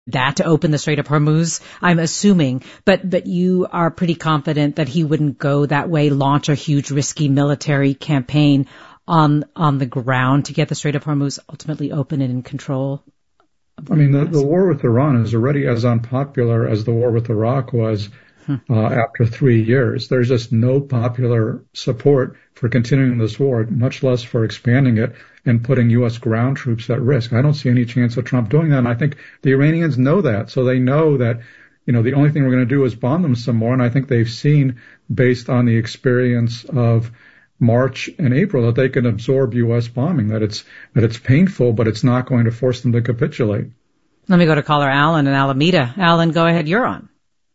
that to open the Strait of Hormuz, I'm assuming. But you are pretty confident that he wouldn't go that way, launch a huge risky military campaign on the ground to get the Strait of Hormuz ultimately open and in control. I mean, the war with Iran is already as unpopular as the war with Iraq was after 3 years. There's just no popular support for continuing this war, much less for expanding it and putting U.S. ground troops at risk. I don't see any chance of Trump doing that. And I think the Iranians know that. So they know that, the only thing we're going to do is bomb them some more. And I think they've seen, based on the experience of March and April, that they can absorb U.S. bombing, that it's painful, but it's not going to force them to capitulate. Let me go to caller Alan in Alameda. Alan, go ahead. You're on.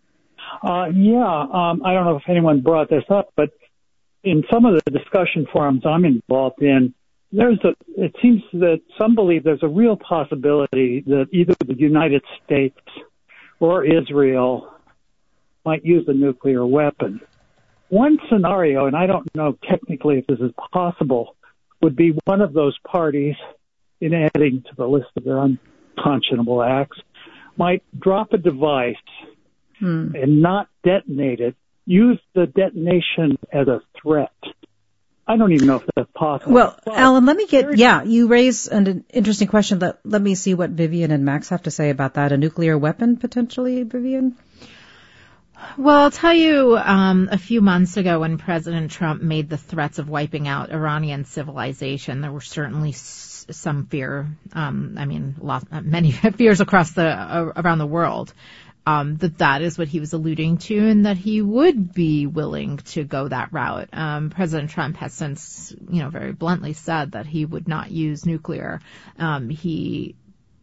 I don't know if anyone brought this up, but in some of the discussion forums I'm involved in, it seems that some believe there's a real possibility that either the United States or Israel might use a nuclear weapon. One scenario, and I don't know technically if this is possible, would be one of those parties, in adding to the list of their unconscionable acts, might drop a device and not detonate it, use the detonation as a threat. I don't even know if that's possible. Well, Alan, you raise an interesting question. Let me see what Vivian and Max have to say about that. A nuclear weapon, potentially, Vivian? Well, I'll tell you, a few months ago when President Trump made the threats of wiping out Iranian civilization, there were certainly some fear, many fears around the world, that is what he was alluding to and that he would be willing to go that route. President Trump has since, very bluntly said that he would not use nuclear. He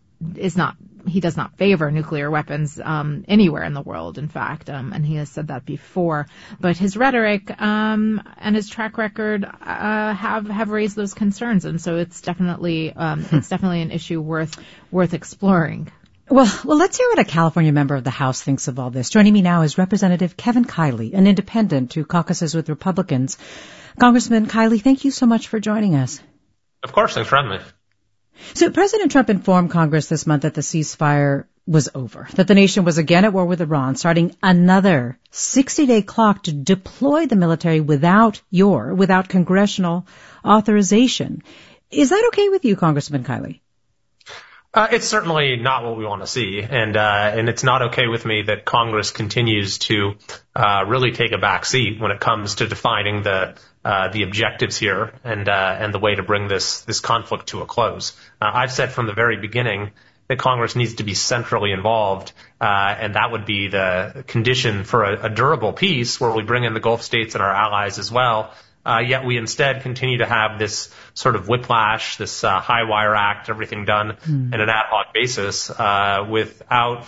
does not favor nuclear weapons anywhere in the world, in fact, and he has said that before. But his rhetoric and his track record have raised those concerns, and so it's definitely an issue worth exploring. Well, let's hear what a California member of the House thinks of all this. Joining me now is Representative Kevin Kiley, an independent who caucuses with Republicans. Congressman Kiley, thank you so much for joining us. Of course, thanks for having me. So President Trump informed Congress this month that the ceasefire was over, that the nation was again at war with Iran, starting another 60-day clock to deploy the military without congressional authorization. Is that okay with you, Congressman Kiley? It's certainly not what we want to see, and it's not okay with me that Congress continues to really take a back seat when it comes to defining the objectives here and the way to bring this conflict to a close. I've said from the very beginning that Congress needs to be centrally involved, and that would be the condition for a durable peace where we bring in the Gulf states and our allies as well. Yet we instead continue to have this sort of whiplash, this high wire act, everything done in an ad hoc basis without,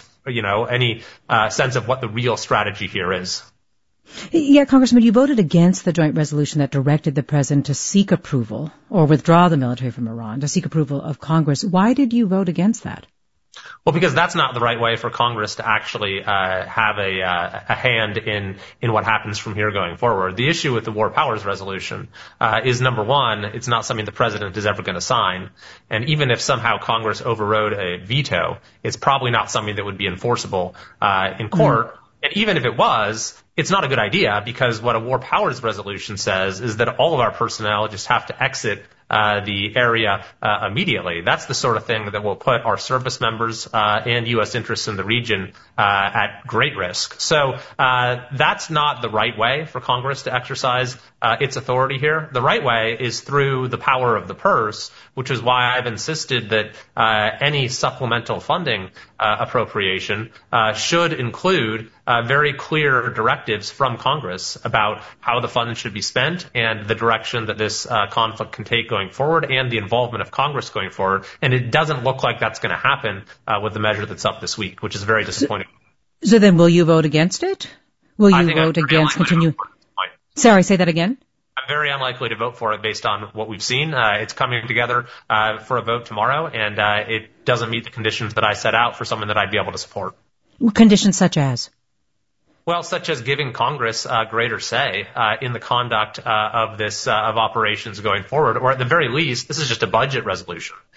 any sense of what the real strategy here is. Yeah, Congressman, you voted against the joint resolution that directed the president to seek approval or withdraw the military from Iran, to seek approval of Congress. Why did you vote against that? Well, because that's not the right way for Congress to actually have a hand in what happens from here going forward. The issue with the War Powers Resolution is, number one, it's not something the president is ever going to sign. And even if somehow Congress overrode a veto, it's probably not something that would be enforceable in court. And even if it was, it's not a good idea, because what a War Powers Resolution says is that all of our personnel just have to exit the area immediately. That's the sort of thing that will put our service members and U.S. interests in the region at great risk. So that's not the right way for Congress to exercise its authority here. The right way is through the power of the purse, which is why I've insisted that any supplemental funding appropriation should include very clear directives from Congress about how the funds should be spent and the direction that this conflict can take going forward and the involvement of Congress going forward. And it doesn't look like that's going to happen with the measure that's up this week, which is very disappointing. So then will you vote against it? Will you vote against continue? Sorry, say that again? I'm very unlikely to vote for it based on what we've seen. It's coming together for a vote tomorrow, and it doesn't meet the conditions that I set out for someone that I'd be able to support. Conditions such as? Well, such as giving Congress greater say in the conduct of operations going forward, or at the very least, this is just a budget resolution.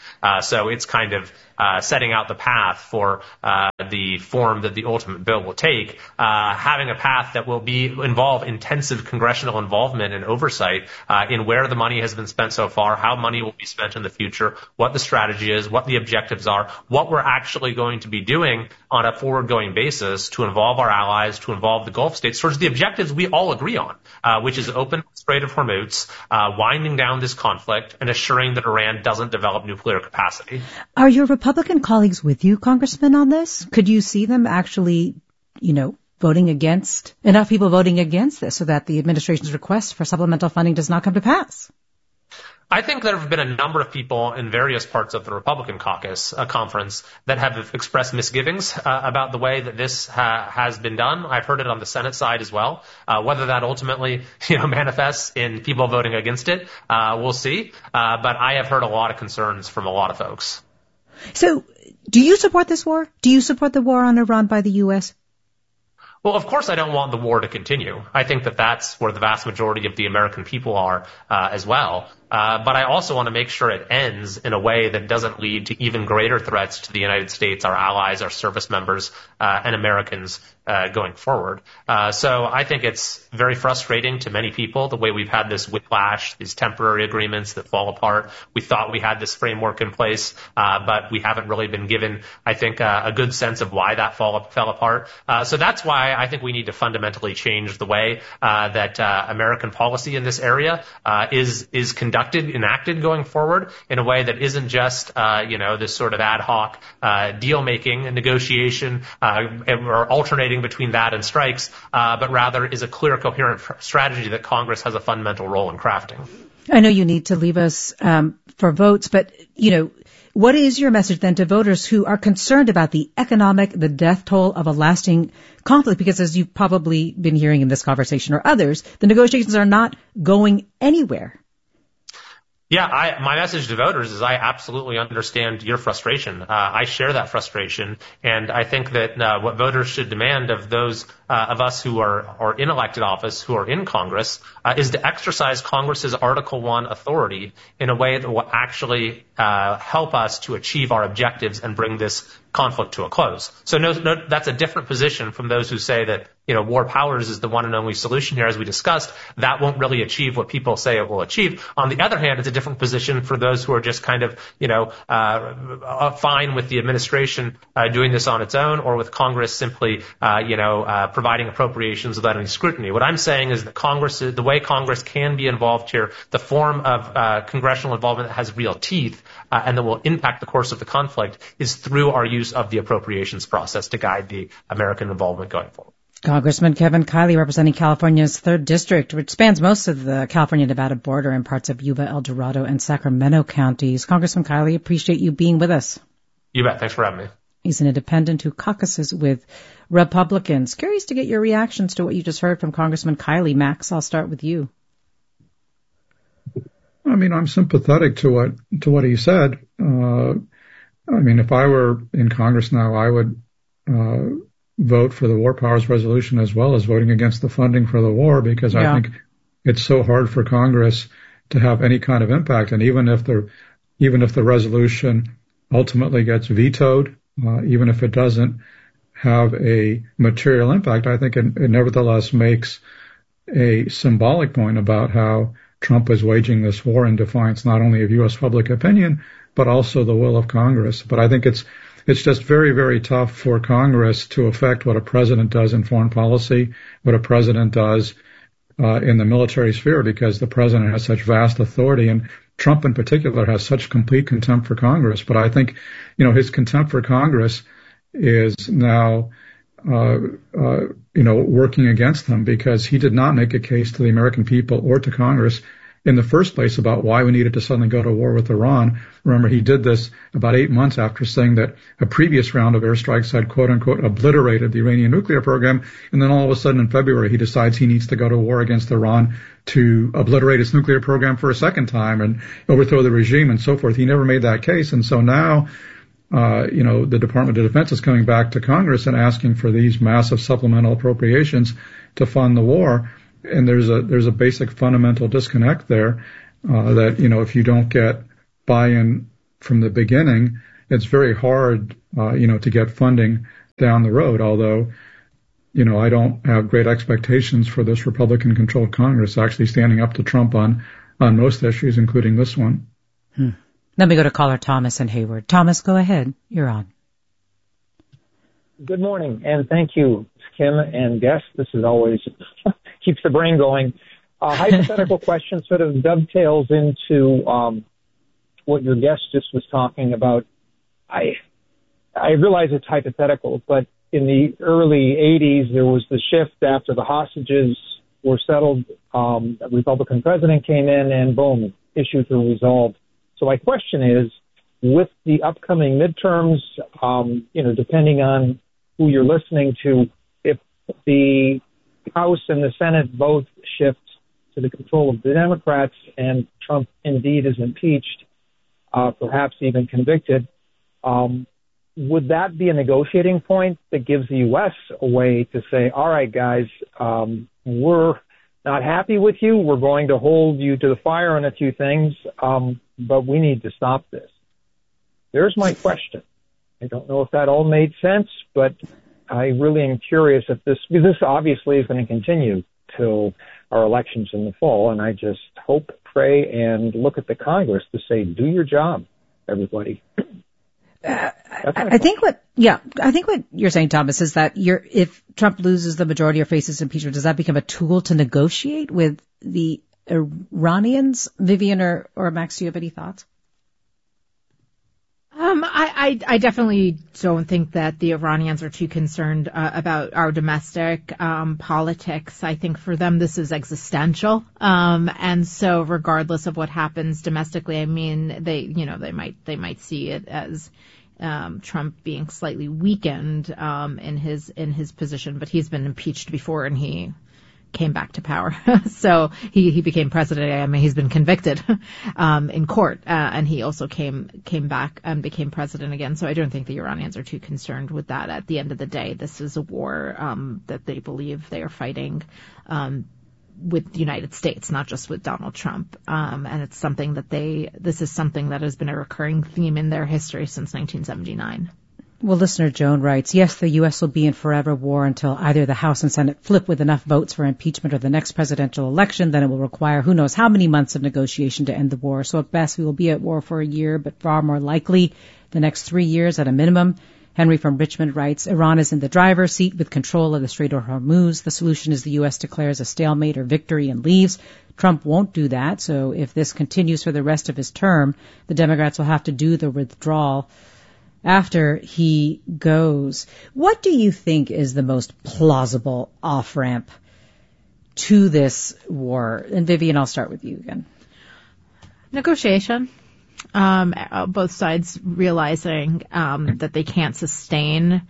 So it's kind of setting out the path for the form that the ultimate bill will take, having a path that will involve intensive congressional involvement and oversight in where the money has been spent so far, how money will be spent in the future, what the strategy is, what the objectives are, what we're actually going to be doing on a forward-going basis to involve our allies, to involve the Gulf states towards the objectives we all agree on, which is open Strait of Hormuz, winding down this conflict, and assuring that Iran doesn't develop nuclear capacity. Are your Republican colleagues with you, Congressman, on this? Could you see them actually, voting against, enough people voting against this so that the administration's request for supplemental funding does not come to pass? I think there have been a number of people in various parts of the Republican caucus conference that have expressed misgivings about the way that this has been done. I've heard it on the Senate side as well. Whether that ultimately, manifests in people voting against it, we'll see. But I have heard a lot of concerns from a lot of folks. So, do you support this war? Do you support the war on Iran by the U.S.? Well, of course I don't want the war to continue. I think that that's where the vast majority of the American people are as well. But I also want to make sure it ends in a way that doesn't lead to even greater threats to the United States, our allies, our service members, and Americans going forward. So I think it's very frustrating to many people the way we've had this whiplash, these temporary agreements that fall apart. We thought we had this framework in place, but we haven't really been given, I think, a good sense of why that fell apart. So that's why I think we need to fundamentally change the way that American policy in this area is conducted, enacted going forward in a way that isn't just, this sort of ad hoc deal making and negotiation or alternating between that and strikes, but rather is a clear, coherent strategy that Congress has a fundamental role in crafting. I know you need to leave us for votes, but, what is your message then to voters who are concerned about the death toll of a lasting conflict? Because as you've probably been hearing in this conversation or others, the negotiations are not going anywhere. Yeah, my message to voters is I absolutely understand your frustration. I share that frustration, and I think that what voters should demand of those of us who are in elected office, who are in Congress, is to exercise Congress's Article I authority in a way that will actually help us to achieve our objectives and bring this conflict to a close. So no, that's a different position from those who say that, war powers is the one and only solution here, as we discussed. That won't really achieve what people say it will achieve. On the other hand, it's a different position for those who are just kind of, fine with the administration doing this on its own, or with Congress simply, providing appropriations without any scrutiny. What I'm saying is that the way Congress can be involved here, the form of congressional involvement that has real teeth and that will impact the course of the conflict, is through our use of the appropriations process to guide the American involvement going forward. Congressman Kevin Kiley, representing California's 3rd District, which spans most of the California-Nevada border and parts of Yuba, El Dorado, and Sacramento counties. Congressman Kiley, appreciate you being with us. You bet. Thanks for having me. He's an independent who caucuses with Republicans. Curious to get your reactions to what you just heard from Congressman Kiley. Max, I'll start with you. I'm sympathetic to what he said. If I were in Congress now, I would vote for the War Powers Resolution as well as voting against the funding for the war, because I think it's so hard for Congress to have any kind of impact. And even if the resolution ultimately gets vetoed, even if it doesn't have a material impact, I think it nevertheless makes a symbolic point about how Trump is waging this war in defiance not only of U.S. public opinion, but also the will of Congress. But I think it's just very, very tough for Congress to affect what a president does in foreign policy, what a president does in the military sphere, because the president has such vast authority, and Trump in particular has such complete contempt for Congress. But I think, his contempt for Congress is now, working against him, because he did not make a case to the American people or to Congress in the first place about why we needed to suddenly go to war with Iran. Remember, he did this about 8 months after saying that a previous round of airstrikes had, quote unquote, obliterated the Iranian nuclear program. And then all of a sudden in February, he decides he needs to go to war against Iran to obliterate its nuclear program for a second time and overthrow the regime and so forth. He never made that case. And so now, the Department of Defense is coming back to Congress and asking for these massive supplemental appropriations to fund the war. And there's a basic fundamental disconnect there, that, if you don't get buy-in from the beginning, it's very hard, to get funding down the road, although, I don't have great expectations for this Republican-controlled Congress actually standing up to Trump on most issues, including this one. Let me go to caller Thomas in Hayward. Thomas, go ahead. You're on. Good morning, and thank you, Kim and guests. This is always keeps the brain going. Hypothetical question sort of dovetails into what your guest just was talking about. I realize it's hypothetical, but in the early 80s, there was the shift after the hostages were settled. A Republican president came in, and boom, issues were resolved. So my question is, with the upcoming midterms, depending on who you're listening to, if the House and the Senate both shift to the control of the Democrats and Trump indeed is impeached, perhaps even convicted, would that be a negotiating point that gives the U.S. a way to say, all right, guys, we're not happy with you. We're going to hold you to the fire on a few things, but we need to stop this. There's my question. I don't know if that all made sense, but I really am curious if because this obviously is going to continue till our elections in the fall, and I just hope, pray, and look at the Congress to say, do your job, everybody. I think what you're saying, Thomas, is that if Trump loses the majority or faces impeachment, does that become a tool to negotiate with the Iranians? Vivian or Max, do you have any thoughts? I definitely don't think that the Iranians are too concerned about our domestic politics. I think for them this is existential, and so regardless of what happens domestically, I mean, they might see it as Trump being slightly weakened in his position, but he's been impeached before and he came back to power. So he became president. I mean, he's been convicted in court, and he also came back and became president again. So I don't think the Iranians are too concerned with that. At the end of the day, this is a war that they believe they are fighting with the United States, not just with Donald Trump. And it's something this is something that has been a recurring theme in their history since 1979. Well, listener Joan writes, yes, the U.S. will be in forever war until either the House and Senate flip with enough votes for impeachment or the next presidential election. Then it will require who knows how many months of negotiation to end the war. So at best, we will be at war for a year, but far more likely the next 3 years at a minimum. Henry from Richmond writes, Iran is in the driver's seat with control of the Strait of Hormuz. The solution is the U.S. declares a stalemate or victory and leaves. Trump won't do that. So if this continues for the rest of his term, the Democrats will have to do the withdrawal after he goes. What do you think is the most plausible off-ramp to this war? And Vivian, I'll start with you again. Negotiation. Both sides realizing that they can't sustain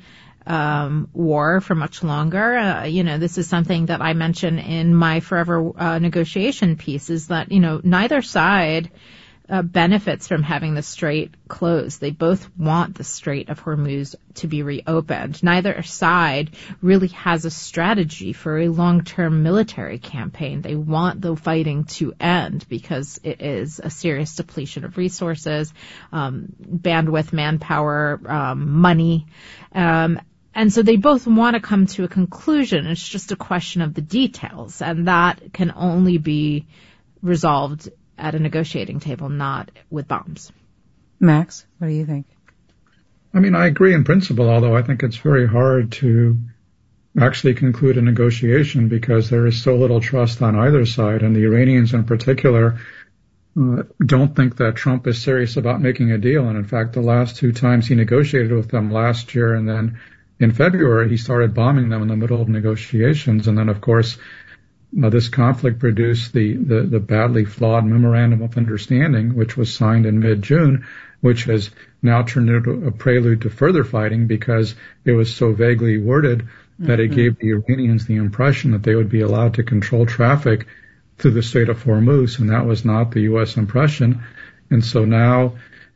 war for much longer. This is something that I mention in my Forever negotiation piece, is that, neither side benefits from having the strait closed. They both want the Strait of Hormuz to be reopened. Neither side really has a strategy for a long-term military campaign. They want the fighting to end because it is a serious depletion of resources, bandwidth, manpower, money. And so they both want to come to a conclusion. It's just a question of the details, and that can only be resolved at a negotiating table, not with bombs. Max, what do you think? I mean, I agree in principle, although I think it's very hard to actually conclude a negotiation because there is so little trust on either side, and the Iranians in particular don't think that Trump is serious about making a deal. And in fact, the last two times he negotiated with them, last year and then in February, he started bombing them in the middle of negotiations. And then, of course, this conflict produced the badly flawed Memorandum of Understanding, which was signed in mid-June, which has now turned into a prelude to further fighting because it was so vaguely worded that it gave the Iranians the impression that they would be allowed to control traffic through the Strait of Hormuz, and that was not the U.S. impression. And so now,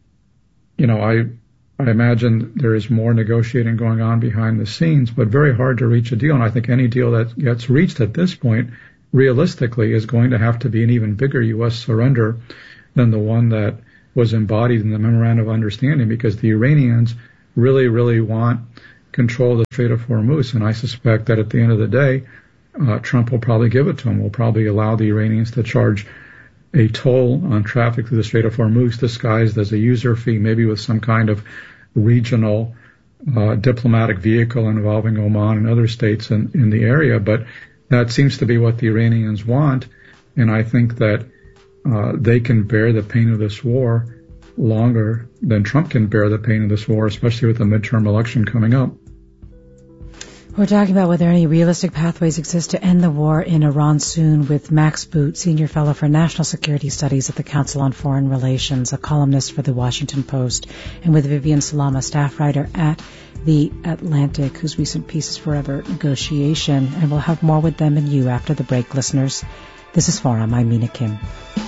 I imagine there is more negotiating going on behind the scenes, but very hard to reach a deal. And I think any deal that gets reached at this point, realistically, is going to have to be an even bigger U.S. surrender than the one that was embodied in the Memorandum of Understanding, because the Iranians really, really want control of the Strait of Hormuz. And I suspect that at the end of the day, Trump will probably give it to him. Will probably allow the Iranians to charge a toll on traffic through the Strait of Hormuz, disguised as a user fee, maybe with some kind of regional diplomatic vehicle involving Oman and other states in the area. But that seems to be what the Iranians want. And I think that they can bear the pain of this war longer than Trump can bear the pain of this war, especially with the midterm election coming up. We're talking about whether any realistic pathways exist to end the war in Iran soon with Max Boot, Senior Fellow for National Security Studies at the Council on Foreign Relations, a columnist for The Washington Post, and with Vivian Salama, staff writer at The Atlantic, whose recent piece is Forever Negotiation. And we'll have more with them and you after the break, listeners. This is Forum. I'm Mina Kim.